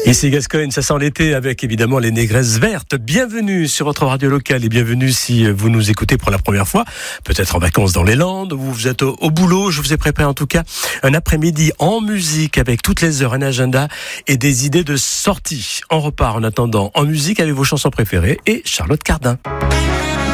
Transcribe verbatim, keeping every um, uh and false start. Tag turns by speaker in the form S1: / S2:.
S1: Ici Gascogne, ça sent l'été avec évidemment les négresses vertes. Bienvenue sur votre radio locale et bienvenue si vous nous écoutez pour la première fois, peut-être en vacances dans les Landes, ou vous êtes au, au boulot. Je vous ai préparé en tout cas un après-midi en musique avec toutes les heures, un agenda et des idées de sortie. On repart en attendant en musique avec vos chansons préférées et Charlotte Cardin.